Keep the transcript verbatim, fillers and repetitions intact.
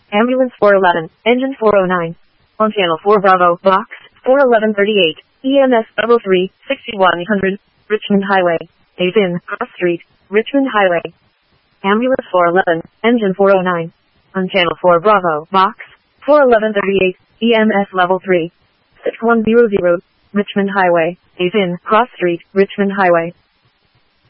Ambulance four eleven, engine four oh nine. On channel four Bravo, box four eleven thirty-eight, E M S level three, sixty-one hundred, Richmond Highway. Avin, Cross Street, Richmond Highway. Ambulance four eleven, engine four oh nine. On channel four Bravo, box four eleven thirty-eight, E M S level three, six one zero zero, Richmond Highway. Avin, Cross Street, Richmond Highway.